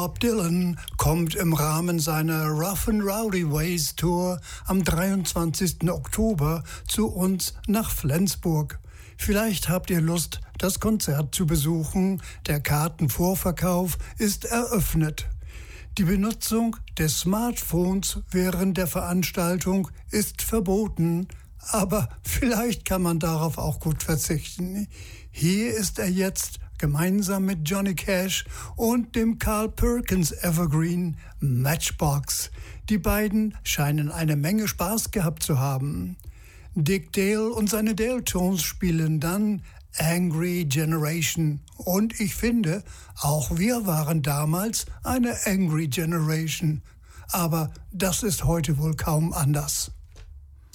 Bob Dylan kommt im Rahmen seiner Rough and Rowdy Ways Tour am 23. Oktober zu uns nach Flensburg. Vielleicht habt ihr Lust, das Konzert zu besuchen. Der Kartenvorverkauf ist eröffnet. Die Benutzung des Smartphones während der Veranstaltung ist verboten, aber vielleicht kann man darauf auch gut verzichten. Hier ist er jetzt gemeinsam mit Johnny Cash und dem Carl Perkins Evergreen Matchbox. Die beiden scheinen eine Menge Spaß gehabt zu haben. Dick Dale und seine Dale-Tones spielen dann Angry Generation. Und ich finde, auch wir waren damals eine Angry Generation. Aber das ist heute wohl kaum anders.